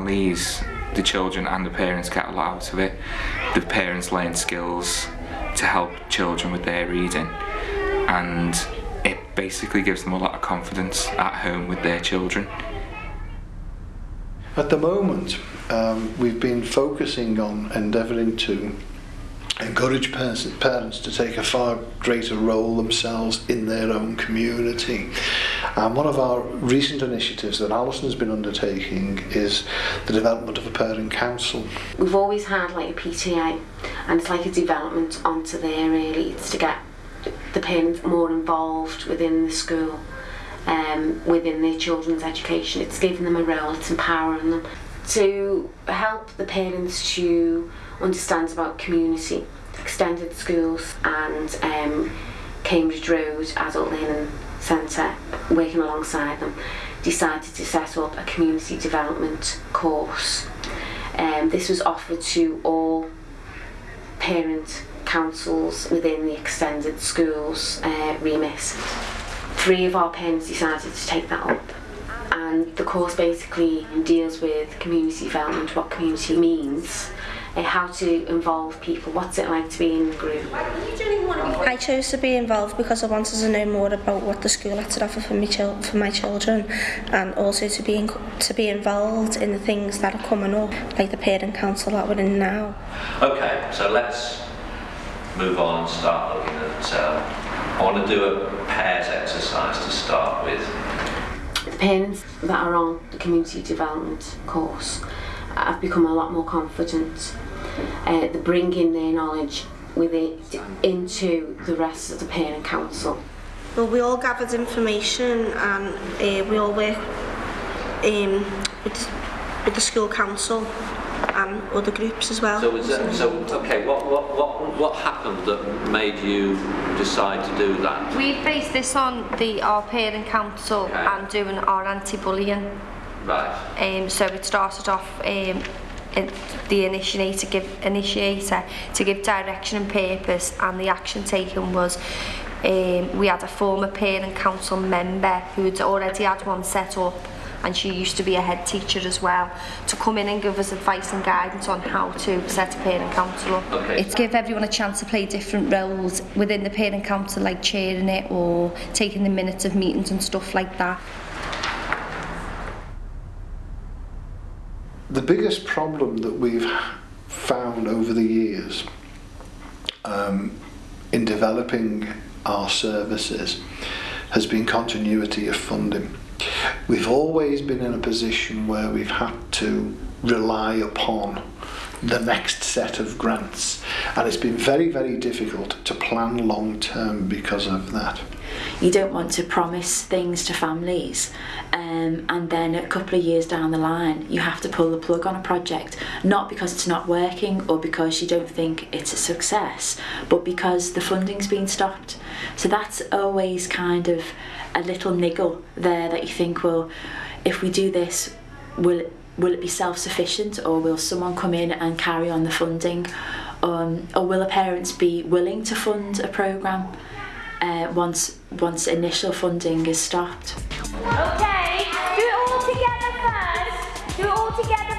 families, the children and the parents get a lot out of it. The parents learn skills to help children with their reading, and it basically gives them a lot of confidence at home with their children. At the moment, we've been focusing on endeavouring to encourage parents to take a far greater role themselves in their own community. And one of our recent initiatives that Alison has been undertaking is the development of a parent council. We've always had like a PTA, and it's like a development onto there really. It's to get the parents more involved within the school, within their children's education. It's giving them a role, it's empowering them. To help the parents to understand about community, extended schools and Cambridge Road Adult Learning Centre, working alongside them, decided to set up a community development course. This was offered to all parent councils within the extended schools remit. 3 of our parents decided to take that up. And the course basically deals with community development, what community means, how to involve people, what's it like to be in the group. I chose to be involved because I wanted to know more about what the school had to offer for my children, and also to be involved in the things that are coming up, like the parent council that we're in now. Okay, so let's move on and start looking at, I want to do a pairs exercise to start with. The parents that are on the community development course have become a lot more confident. They're bringing their knowledge with it into the rest of the parent council. Well, we all gathered information, and we all work with the school council and other groups as well. Okay, what happened that made you decide to do that? We based this on our parent council and doing our anti-bullying. Right. So it started off the initiator to give direction and purpose, and the action taken was we had a former parent council member who had already had one set up, and she used to be a head teacher as well, to come in and give us advice and guidance on how to set a parent council up. Okay. It's give everyone a chance to play different roles within the parent council, like chairing it or taking the minutes of meetings and stuff like that. The biggest problem that we've found over the years in developing our services has been continuity of funding. We've always been in a position where we've had to rely upon the next set of grants, and it's been very, very difficult to plan long term because of that. You don't want to promise things to families and then a couple of years down the line you have to pull the plug on a project, not because it's not working or because you don't think it's a success, but because the funding's been stopped. So that's always kind of a little niggle there that you think, well, if we do this, will it be self-sufficient, or will someone come in and carry on the funding, or will the parents be willing to fund a programme once initial funding is stopped? Okay, do it all together first. Do it all together